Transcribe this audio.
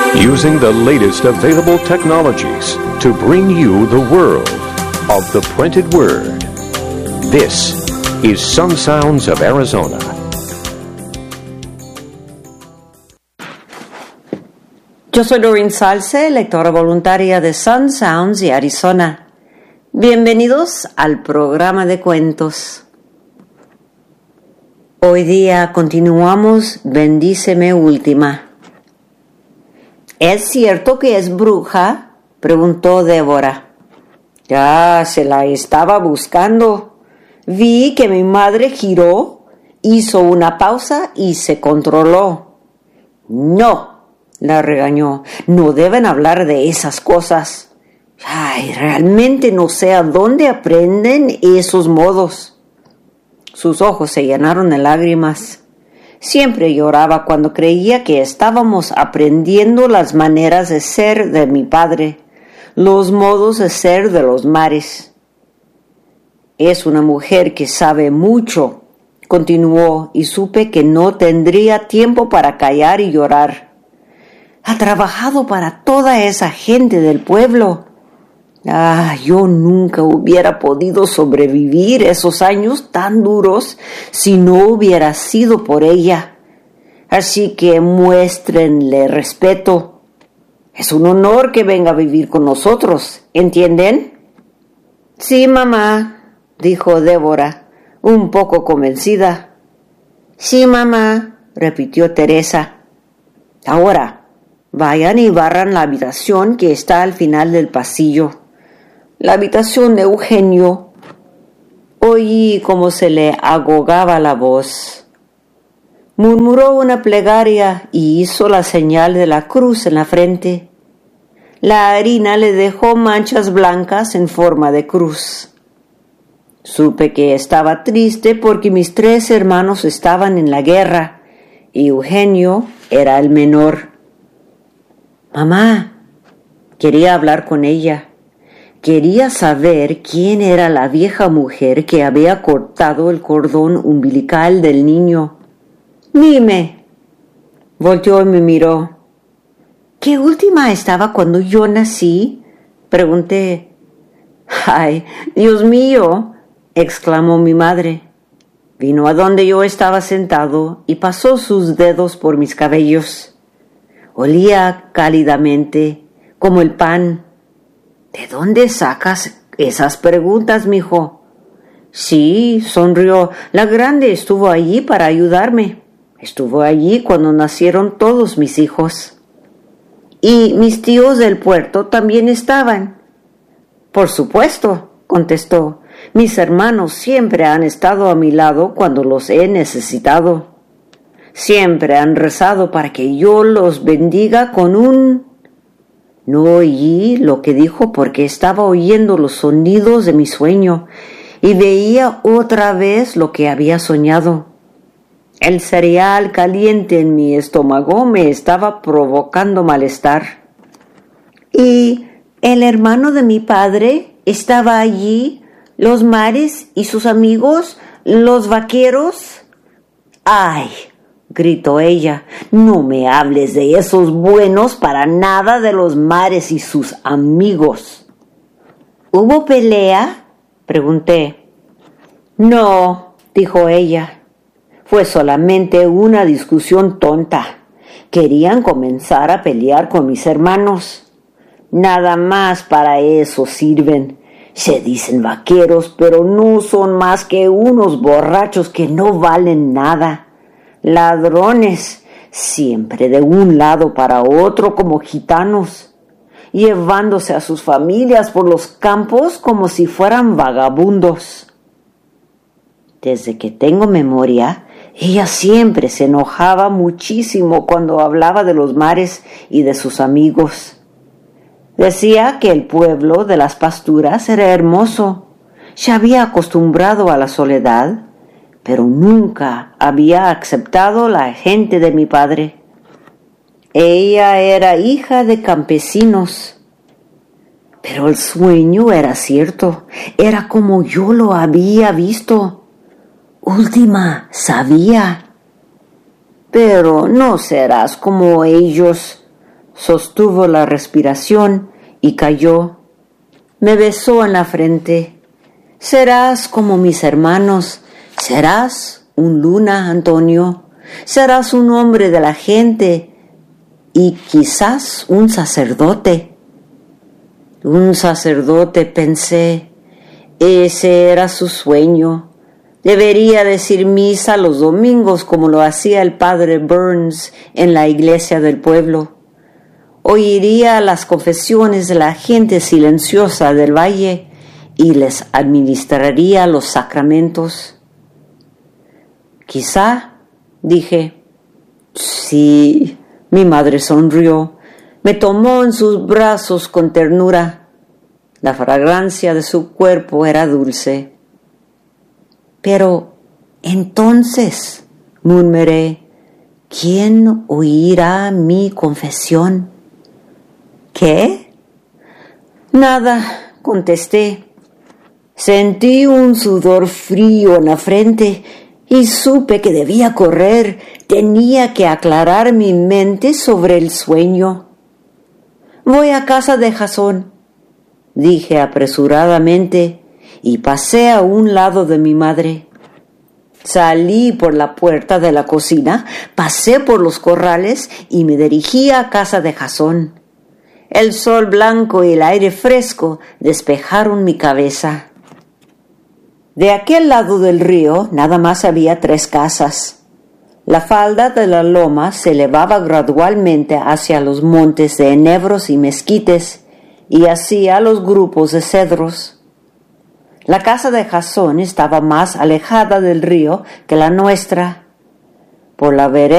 using the latest available technologies to bring you the world of the printed word. This is Sun Sounds of Arizona. Yo soy Doreen Salce, lectora voluntaria de Sun Sounds y Arizona. Bienvenidos al programa de cuentos. Hoy día continuamos Bendíceme Última. ¿Es cierto que es bruja?, preguntó Débora. Ya se la estaba buscando. Vi que mi madre giró, hizo una pausa y se controló. No, la regañó. No deben hablar de esas cosas. Ay, realmente no sé a dónde aprenden esos modos. Sus ojos se llenaron de lágrimas. Siempre lloraba cuando creía que estábamos aprendiendo las maneras de ser de mi padre, los modos de ser de los mares. Es una mujer que sabe mucho, continuó, y supe que no tendría tiempo para callar y llorar. Ha trabajado para toda esa gente del pueblo. Yo nunca hubiera podido sobrevivir esos años tan duros si no hubiera sido por ella. Así que muéstrenle respeto. Es un honor que venga a vivir con nosotros, ¿entienden? Sí, mamá, dijo Débora, un poco convencida. Sí, mamá, repitió Teresa. Ahora, vayan y barran la habitación que está al final del pasillo. La habitación de Eugenio. Oí cómo se le ahogaba la voz. Murmuró una plegaria y hizo la señal de la cruz en la frente. La harina le dejó manchas blancas en forma de cruz. Supe que estaba triste porque mis 3 hermanos estaban en la guerra y Eugenio era el menor. Mamá, quería hablar con ella. Quería saber quién era la vieja mujer que había cortado el cordón umbilical del niño. Dime. Volteó y me miró. ¿Qué última estaba cuando yo nací?, pregunté. ¡Ay, Dios mío!, exclamó mi madre. Vino a donde yo estaba sentado y pasó sus dedos por mis cabellos. Olía cálidamente, como el pan. ¿De dónde sacas esas preguntas, mijo? Sí, sonrió. La grande estuvo allí para ayudarme. Estuvo allí cuando nacieron todos mis hijos. ¿Y mis tíos del puerto también estaban? Por supuesto, contestó. Mis hermanos siempre han estado a mi lado cuando los he necesitado. Siempre han rezado para que yo los bendiga con un... No oí lo que dijo porque estaba oyendo los sonidos de mi sueño y veía otra vez lo que había soñado. El cereal caliente en mi estómago me estaba provocando malestar. ¿Y el hermano de mi padre estaba allí? ¿Los mares y sus amigos? ¿Los vaqueros? ¡Ay!, gritó ella, no me hables de esos buenos para nada de los mares y sus amigos. ¿Hubo pelea?, pregunté. No, dijo ella, fue solamente una discusión tonta. Querían comenzar a pelear con mis hermanos. Nada más para eso sirven. Se dicen vaqueros, pero no son más que unos borrachos que no valen nada. Ladrones, siempre de un lado para otro como gitanos, llevándose a sus familias por los campos como si fueran vagabundos. Desde que tengo memoria, ella siempre se enojaba muchísimo cuando hablaba de los mares y de sus amigos. Decía que el pueblo de las pasturas era hermoso, se había acostumbrado a la soledad, pero nunca había aceptado la gente de mi padre. Ella era hija de campesinos. Pero el sueño era cierto, era como yo lo había visto. Última sabía. Pero no serás como ellos. sostuvo la respiración y cayó. Me besó en la frente. Serás como mis hermanos, serás un Luna, Antonio, serás un hombre de la gente y quizás un sacerdote. Un sacerdote, pensé. Ese era su sueño. Debería decir misa los domingos como lo hacía el padre Burns en la iglesia del pueblo. Oiría las confesiones de la gente silenciosa del valle y les administraría los sacramentos. Quizá, dije. Sí, mi madre sonrió. Me tomó en sus brazos con ternura. La fragancia de su cuerpo era dulce. Pero entonces, murmuré, ¿quién oirá mi confesión? ¿Qué? Nada, contesté. Sentí un sudor frío en la frente y supe que debía correr. Tenía que aclarar mi mente sobre el sueño. Voy a casa de Jasón, dije apresuradamente, y pasé a un lado de mi madre. Salí por la puerta de la cocina, pasé por los corrales y me dirigí a casa de Jasón. El sol blanco y el aire fresco despejaron mi cabeza. De aquel lado del río nada más había 3 casas. La falda de la loma se elevaba gradualmente hacia los montes de enebros y mezquites y hacia los grupos de cedros. La casa de Jasón estaba más alejada del río que la nuestra. Por la vereda